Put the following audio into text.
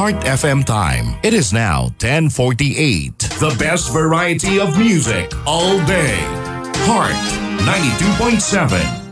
Heart FM time. It is now 10:48. The best variety of music all day. Heart 92.7.